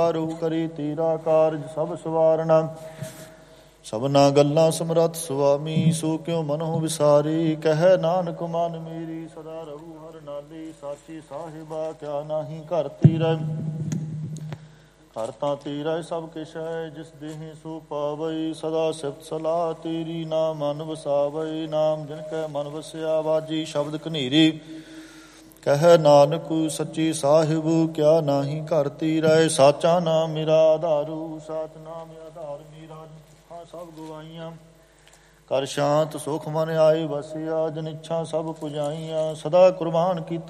ਰੂ ਕਰੀ ਤੀਰਾ ਕਾਰਜ ਸਭ ਸਵਾਰਣਾ। ਸਭਨਾ ਗੱਲਾਂ ਸਮਰੱਥ ਸੁਆਮੀ, ਸੋ ਕਿਉ ਮਨਹੁ ਵਿਸਾਰੀ। ਕਹਿ ਨਾਨਕ ਮਨ ਮੇਰੀ ਸਦਾ ਰਹੂ ਹਰਿ ਨਾਲੀ। ਸਾਚੀ ਸਾਹਿਬਾ ਕਿਆ ਨਾਹੀ ਘਰ ਤੀਰੈ। ਘਰ ਤਾਂ ਤੀਰੈ ਸਭ ਕਿਛ ਹੈ, ਜਿਸ ਦੇਹੀ ਸੋ ਪਾਵਈ। ਸਦਾ ਸਿਫਤ ਸਲਾਹ ਤੇਰੀ, ਨਾਮ ਮਨ ਵਸਾਵਈ। ਨਾਮ ਜਿਨ ਕੈ ਮਨ ਵਸਿਆ, ਵਾਜੀ ਸ਼ਬਦ ਕਨੇਰੀ। ਕਹਿ ਨਾਨਕ ਸੱਚੀ ਸਾਹਿਬ ਕਿਆ ਨਾਹੀ ਘਰ ਤੀਰੈ। ਸਾਚਾ ਨਾਮ ਮੇਰਾ ਆਧਾਰੂ, ਸਾਚ ਨਾਮ ਆਧਾਰ ਮੇਰਾ। ਜਿੱਥਾਂ ਸਭ ਗਵਾਈਆਂ, ਕਰ ਸ਼ਾਂਤ ਸੁਖ ਮਨ ਆਏ ਵਸਿਆ। ਜਿਨ ਇੱਛਾ ਸਭ ਪੁਜਾਈਆਂ, ਸਦਾ ਕੁਰਬਾਨ ਕੀਤਾ